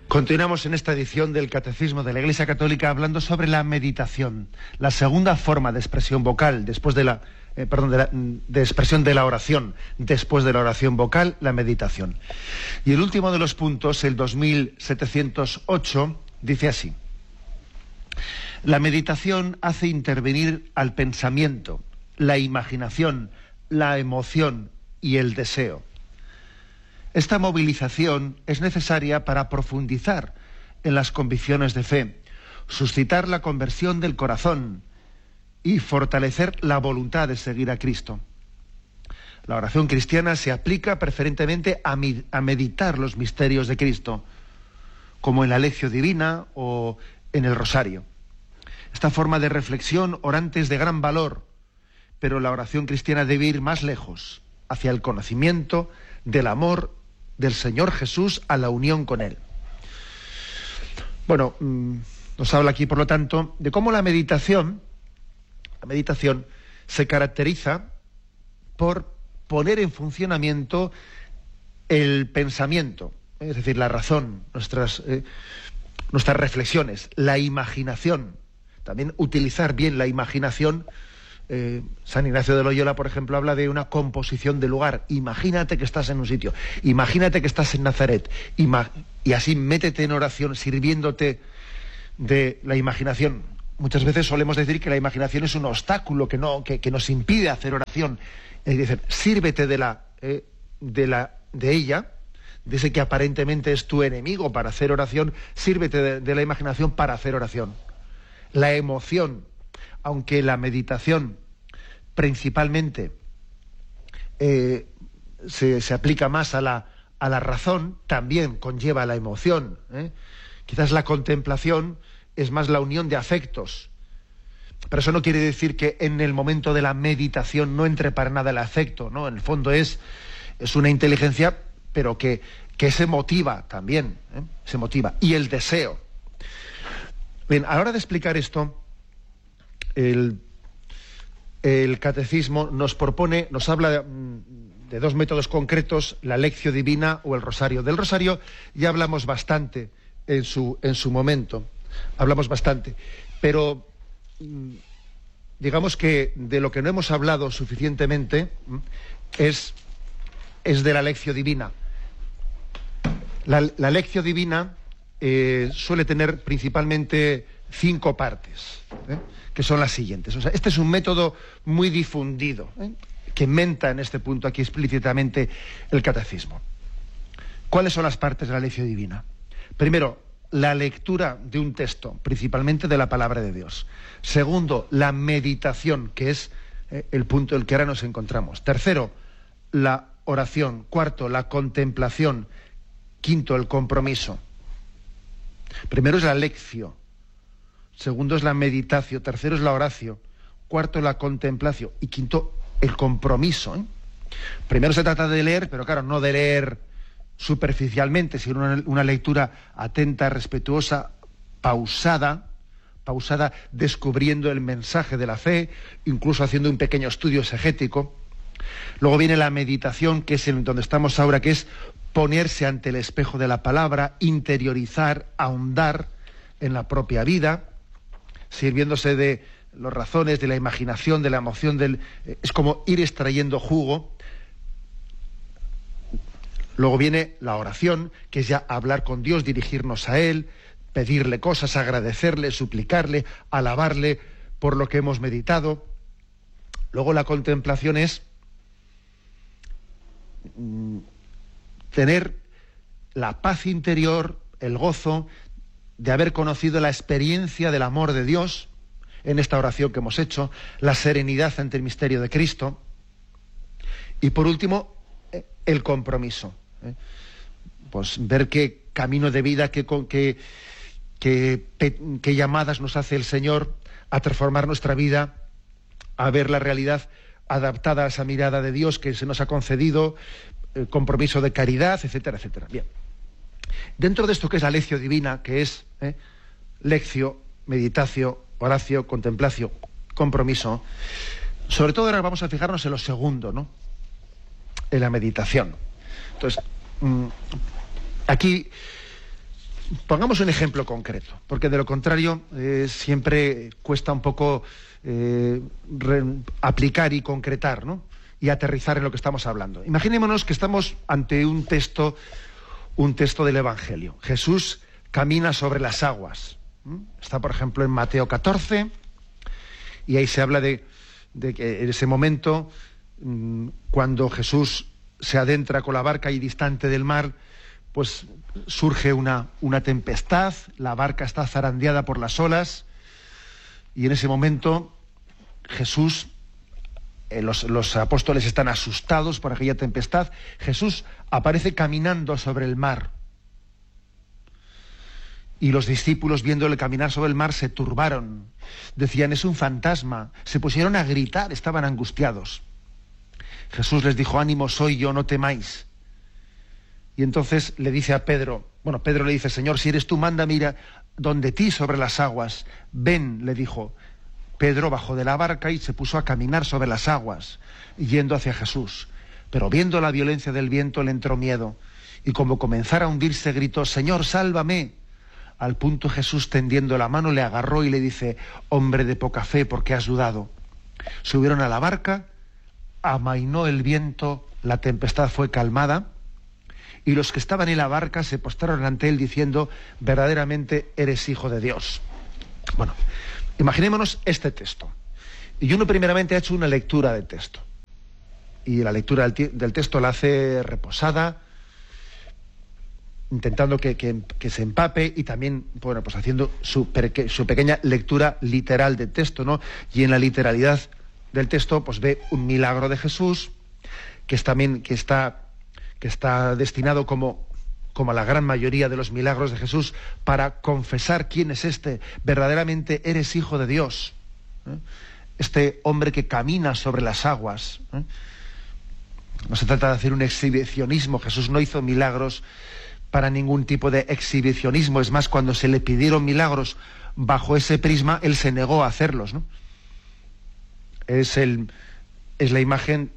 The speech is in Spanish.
Continuamos en esta edición del Catecismo de la Iglesia Católica hablando sobre la meditación, la segunda forma de expresión vocal después de de expresión de la oración, después de la oración vocal, la meditación. Y el último de los puntos, el 2708, dice así: la meditación hace intervenir al pensamiento, la imaginación, la emoción y el deseo. Esta movilización es necesaria para profundizar en las convicciones de fe, suscitar la conversión del corazón y fortalecer la voluntad de seguir a Cristo. La oración cristiana se aplica preferentemente a meditar los misterios de Cristo, como en la Lectio Divina o en el Rosario. Esta forma de reflexión orante es de gran valor, pero la oración cristiana debe ir más lejos, hacia el conocimiento del amor del Señor Jesús a la unión con Él. Bueno, nos habla aquí, por lo tanto, de cómo la meditación se caracteriza por poner en funcionamiento el pensamiento, es decir, la razón, nuestras reflexiones, la imaginación. También utilizar bien la imaginación. San Ignacio de Loyola, por ejemplo, habla de una composición de lugar. Imagínate que estás en un sitio, imagínate que estás en Nazaret, y así métete en oración sirviéndote de la imaginación. Muchas veces solemos decir que la imaginación es un obstáculo que nos impide hacer oración. Es decir, sírvete de ella, de ese que aparentemente es tu enemigo para hacer oración, sírvete de la imaginación para hacer oración. La emoción, aunque la meditación principalmente se aplica más a la razón, también conlleva la emoción. Quizás la contemplación es más la unión de afectos, pero eso no quiere decir que en el momento de la meditación no entre para nada el afecto, ¿no? En el fondo es una inteligencia, pero que se motiva también, se motiva. Y el deseo. Bien, a la hora de explicar esto, el Catecismo nos habla de dos métodos concretos, la Lectio Divina o el Rosario. Del Rosario ya hablamos bastante en su momento, pero digamos que de lo que no hemos hablado suficientemente es de la Lectio Divina. La Lectio Divina suele tener principalmente 5 partes, que son las siguientes. O sea, este es un método muy difundido, que menta en este punto aquí explícitamente el Catecismo. ¿Cuáles son las partes de la Lectio Divina? Primero, la lectura de un texto, principalmente de la palabra de Dios. Segundo, la meditación, que es el punto en el que ahora nos encontramos. Tercero, la oración. Cuarto, la contemplación. Quinto, el compromiso. Primero es la lectio. Segundo es la meditatio. Tercero es la oratio. Cuarto, la contemplación. Y quinto, el compromiso. Primero se trata de leer, pero claro, no de leer superficialmente, sino una lectura atenta, respetuosa, pausada, descubriendo el mensaje de la fe, incluso haciendo un pequeño estudio exegético. Luego viene la meditación, que es en donde estamos ahora, que es ponerse ante el espejo de la palabra, interiorizar, ahondar en la propia vida, sirviéndose de las razones, de la imaginación, de la emoción, es como ir extrayendo jugo. Luego viene la oración, que es ya hablar con Dios, dirigirnos a Él, pedirle cosas, agradecerle, suplicarle, alabarle por lo que hemos meditado. Luego la contemplación es tener la paz interior, el gozo de haber conocido la experiencia del amor de Dios en esta oración que hemos hecho, la serenidad ante el misterio de Cristo. Y por último, el compromiso. Pues ver qué camino de vida, qué llamadas nos hace el Señor a transformar nuestra vida, a ver la realidad adaptada a esa mirada de Dios que se nos ha concedido, el compromiso de caridad, etcétera, etcétera. Bien. Dentro de esto que es la Lectio Divina, que es lectio, meditatio, oratio, contemplatio, compromiso, sobre todo ahora vamos a fijarnos en lo segundo, ¿no? En la meditación. Entonces, aquí Pongamos un ejemplo concreto, porque de lo contrario siempre cuesta un poco aplicar y concretar, ¿no? Y aterrizar en lo que estamos hablando. Imaginémonos que estamos ante un texto del Evangelio. Jesús camina sobre las aguas. Está, por ejemplo, en Mateo 14, y ahí se habla de que en ese momento, cuando Jesús se adentra con la barca y distante del mar, pues surge una tempestad, la barca está zarandeada por las olas, y en ese momento Jesús, los apóstoles están asustados por aquella tempestad. Jesús aparece caminando sobre el mar, y los discípulos, viéndole caminar sobre el mar, se turbaron, decían: es un fantasma, se pusieron a gritar, estaban angustiados. Jesús les dijo: ánimo, soy yo, no temáis. Y entonces le dice a Pedro, Pedro le dice: Señor, si eres tú, mándame ir donde ti sobre las aguas. Ven, le dijo. Pedro bajó de la barca y se puso a caminar sobre las aguas, yendo hacia Jesús. Pero viendo la violencia del viento le entró miedo, y como comenzara a hundirse, gritó: Señor, sálvame. Al punto Jesús, tendiendo la mano, le agarró y le dice: hombre de poca fe, ¿por qué has dudado? Subieron a la barca, amainó el viento, la tempestad fue calmada, y los que estaban en la barca se postraron ante él diciendo: verdaderamente eres hijo de Dios. Bueno, imaginémonos este texto. Y uno primeramente ha hecho una lectura del texto. Y la lectura del texto la hace reposada, intentando que se empape, y también, pues haciendo su pequeña lectura literal del texto, ¿no? Y en la literalidad del texto, pues ve un milagro de Jesús, que está destinado, como la gran mayoría de los milagros de Jesús, para confesar quién es este: verdaderamente eres hijo de Dios. Este hombre que camina sobre las aguas. No se trata de hacer un exhibicionismo. Jesús no hizo milagros para ningún tipo de exhibicionismo. Es más, cuando se le pidieron milagros bajo ese prisma, él se negó a hacerlos, ¿no? Es la imagen